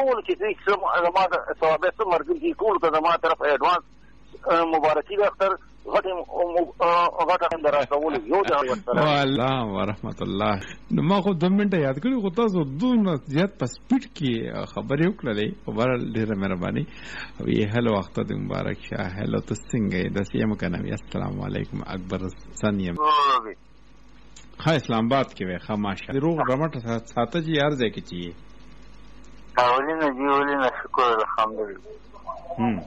ټول چې زما د ثوابه مرګي ټول ته زما طرف ایڈوانس مبارکي د اختر غټه دراسول یو ځای ورسره والله ورحمت الله. نو ما خو 2 منټه یاد کړی خو تاسو دونه زیات په سپیډ کې خبرې وکړلې په بهر ډېره مهرباني. وی هلو وخت د مبارک شه. هلو تاسو څنګه د سیم کنه؟ السلام علیکم اکبر سنیم ها اسلام آباد کې وای خاماشه روغ رمټ ساته جی یار ځای کې چی اولینه جی اولینه شکر الحمدلله.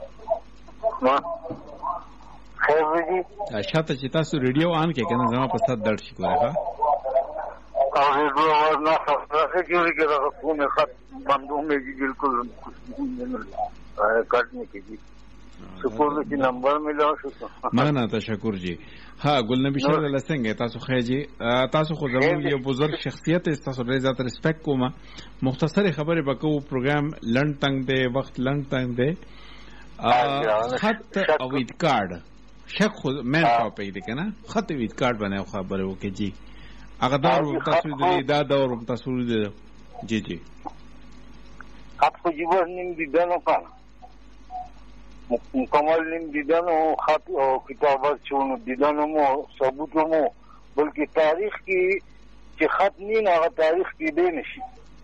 خیر دی شاته چې تاسو ریډیو آن کې کنه زما په سات درد شي کوله ها او ریډیو आवाज نه څه کیږي چې دا کومه خط بندو مې بالکل کټ نه کیږي. شکر چې نمبر ملاو شو. مننه تشکر جی. ها ګل نبی شاه الله څنګه تاسو خیجی؟ تاسو خو زموږ یو بزرگ شخصیت تاسو ډېر زیات ریسپیکټ کوم. مختصر خبره وکړو پروګرام لند تنگ دی وخت لند تنگ دی. خط او وید کارت شک خود مین ټاپک دی کنه خط وید کارت باندې خبره وکړي جی. هغه دور تاسو دې دا دور تاسو دې جی جی خط خو جیبر نیم دیدنو کنه مکمل نیم دیدنو خط او کتابت چونو دیدنو مو ثبوت مو بلکې تاریخ کې چې خط نیم هغه تاریخ کې دی نشي.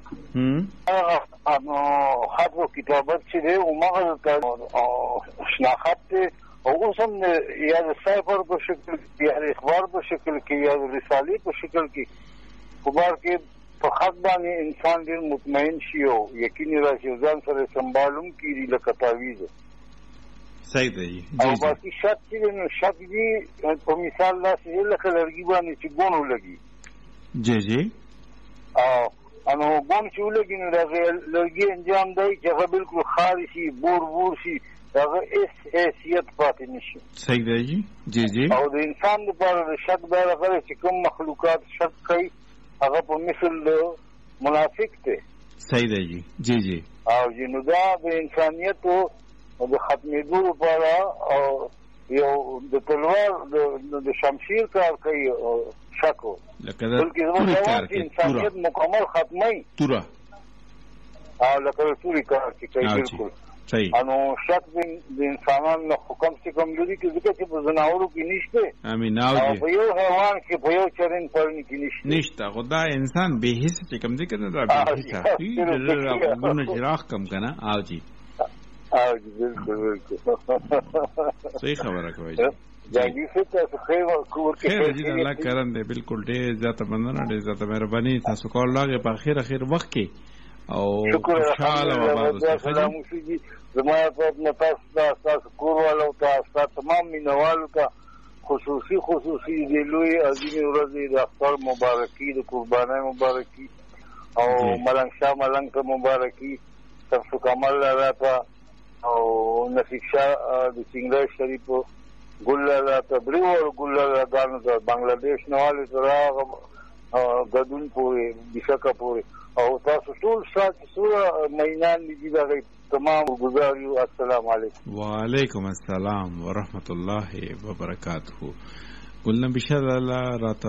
خط و کتابت چې دی او مغه شناخت او اوس هم یا د سایفر په شکل یا د اخبار په شکل کې یا د رسالې په شکل کې خبر کې په خط باندې انسان ډېر مطمئن شي او یقیني راشي ځان سره سمبالوم کیږي لکه تعویذ. صحیح دی. او باقي شک چې نو شک دی په مثال داسې لکه لرګي باندې چې ګونو لګي جی جی انو ګون چې ولګي نو دا لرګي انجام دی چې هغه بالکل خالي شي بور شي هغه حیثیت پاتې نشي. صحیح دی جی جی جی. او د انسان لپاره د شک دا راغلی چې کوم مخلوقات شک کوي هغه په مثل منافق دی. صحیح دی جی جی جی. او جنو دا د انسانیت د ختمېدو لپاره او یو د تلوار د شمشیر کار کوي شک بلکې زموږ انسانیت مکمل ختموي توره او لکه توري کار کوي بالکل صحیح. انو شک د انسانانو حکم څخه کم لري چې ځکه چې په زناورو کې نشته. امين او په یو حیوان کې په یو چرن پرني کې نشته خدا انسان به حس چې کم دي کنه دا به حس غوونه جراح کم کنه او جی بالکل صحیح خبره کوي جی څه خیر جی الله کرم دی بالکل ډېر زیاته مننه ډېر زیاته مهرباني تاسو کول لاګه په اخر وخت کې او خوشاله وباسه. زما په نتاس تاسو کوروالو تاسو تمام مینوالو ته خصوصي د لوی عظیم ورځې د اختر مبارکي د قربانۍ مبارکي او ملنګ شاه ملنګ ته مبارکي تاسو کمال راته او نفیق شاه د څنګه شریف ګل راته بریور ګل راغانو د بنگلاديش نواله سره غدون پورې بشکا پورې او تاسو ټول سات سوره مینان دي دا تمام گزاریو. السلام علیکم. وعلیکم السلام ورحمت الله وبرکاتہ. ګل نبی شاه الله راته